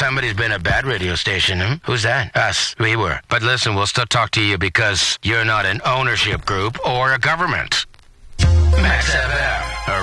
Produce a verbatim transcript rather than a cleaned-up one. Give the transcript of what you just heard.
somebody's been a bad radio station. Hmm? Who's that? Us. We were. But listen, we'll still talk to you because you're not an ownership group or a government. Max F M.